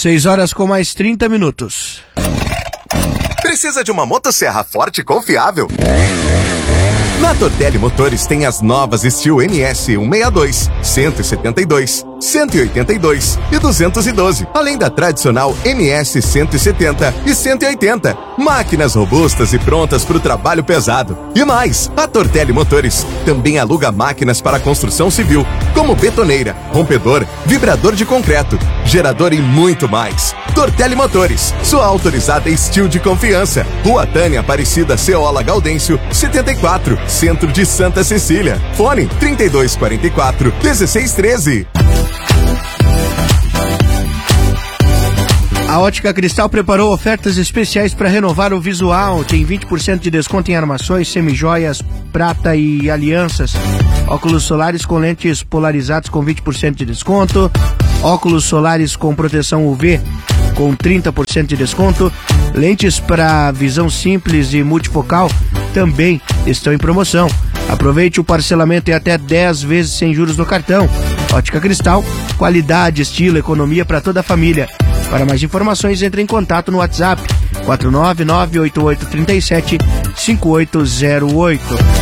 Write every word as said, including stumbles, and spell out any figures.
seis horas com mais trinta minutos. Precisa de uma motosserra forte e confiável? Na Tortelli Motores tem as novas Steel M S cento e sessenta e dois, cento e setenta e dois, cento e oitenta e dois e duzentos e doze, além da tradicional M S cento e setenta e cento e oitenta. Máquinas robustas e prontas para o trabalho pesado. E mais, a Tortelli Motores também aluga máquinas para construção civil, como betoneira, rompedor, vibrador de concreto, gerador e muito mais. Tortelli Motores, sua autorizada Steel de confiança. Rua Tânia Aparecida Ceola Gaudêncio, setenta e quatro, Centro de Santa Cecília. Fone trinta e dois quarenta e quatro, dezesseis treze. A Ótica Cristal preparou ofertas especiais para renovar o visual. Tem vinte por cento de desconto em armações, semijoias, prata e alianças. Óculos solares com lentes polarizadas com vinte por cento de desconto. Óculos solares com proteção U V com trinta por cento de desconto. Lentes para visão simples e multifocal também estão em promoção. Aproveite o parcelamento em até dez vezes sem juros no cartão. Ótica Cristal, qualidade, estilo, economia para toda a família. Para mais informações, entre em contato no WhatsApp quatro nove nove oito oito três sete cinco oito zero oito.